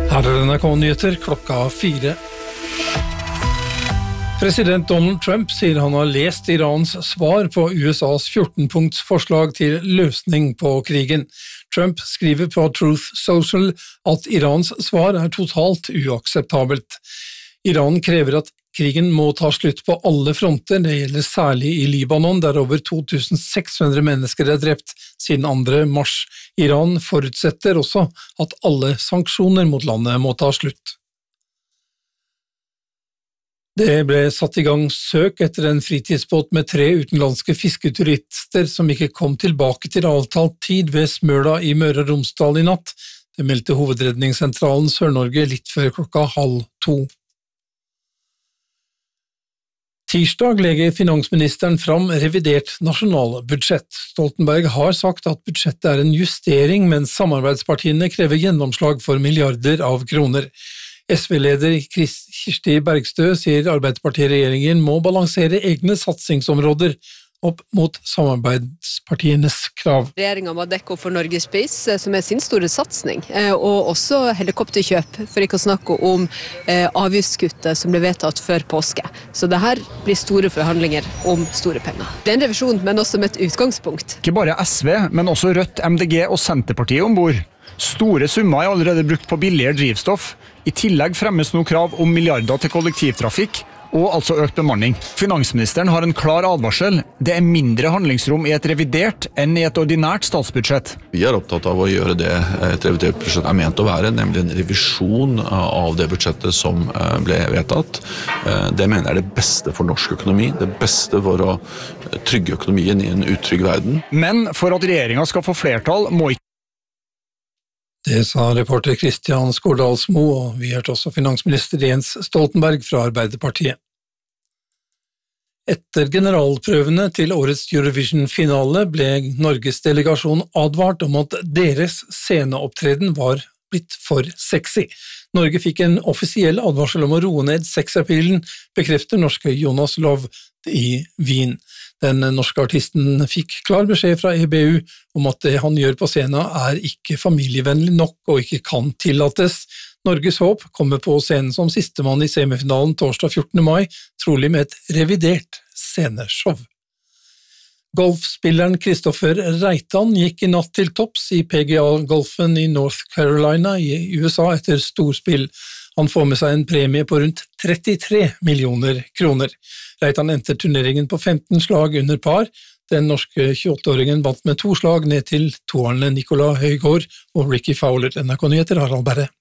Her NRK-nyheter klokka 4. President Donald Trump sier han har lest Irans svar på USAs 14-punkts forslag til løsning på krigen. Trump skriver på Truth Social at Irans svar er totalt uakseptabelt. Iran krever at krigen må ta slutt på alle fronter, det gjelder særlig i Libanon, der over 2600 mennesker er drept siden 2. mars. Iran forutsetter også at alle sanksjoner mot landet må ta slutt. Det ble satt i gang søk etter en fritidsbåt med 3 utenlandske fisketurister som ikke kom tilbake til avtalt tid ved Smøla i Møre og Romsdal i natt. Det meldte Hovedredningssentralen Sør-Norge litt før klokka 1:30. Tirsdag legger finansministeren fram revidert nasjonalbudsjett. Stoltenberg har sagt at budsjettet er en justering, mens samarbeidspartiene krever gjennomslag for milliarder av kroner. SV-leder Kirsti Bergstø sier Arbeiderparti-regjeringen må balansere egne satsingsområder opp mot samarbeidspartienes krav. Regjeringen må dekke opp for Norges Space, som er sin store satsning, og også helikopterkjøp, for ikke å snakke om avgiftskuttet som ble vedtatt før påske. Så det her blir store forhandlinger om store penger. Det er en revisjon, men også med et utgangspunkt. Ikke bare SV, men også Rødt, MDG og Senterpartiet ombord. Store summer er allerede brukt på billigere drivstoff. I tillegg fremmes nå krav om milliarder til kollektivtrafikk, og altså økt bemanning. Finansministeren har en klar advarsel. Det er mindre handlingsrom i et revidert enn i et ordinært statsbudsjett. Vi er opptatt av å gjøre det et revidert budsjett er ment å være, nemlig en revisjon av det budsjettet som ble vedtatt. Det mener jeg er det beste for norsk økonomi, det beste for å trygge økonomien i en utrygg verden. Men for at regjeringen skal få flertall, må ikke. Det sa reporter Kristian Skårdalsmo, og vi hørte også finansminister Jens Stoltenberg fra Arbeiderpartiet. Etter generalprøvene til årets Eurovision-finale ble Norges delegasjon advart om at deres sceneopptreden var blitt for sexy. Norge fikk en offisiell advarsel om å roe ned sexappealen, bekrefter norske Jonas Love i Wien. Den norske artisten fikk klar beskjed fra EBU om at det han gjør på scenen er ikke familievennlig nok og ikke kan tillates. Norges håp kommer på scenen som sistemann i semifinalen torsdag 14. mai, trolig med et revidert sceneshow. Golfspilleren Kristoffer Reitan gikk i natt til topps i PGA-golfen i North Carolina i USA etter storspill. Han får med seg en premie på rundt 33 millioner kroner. Reitan endte turneringen på 15 slag under par. Den norske 28-åringen vant med 2 slag ned til toerne Nicolai Højgaard og Ricky Fowler. NRK Nyheter, Harald Berre.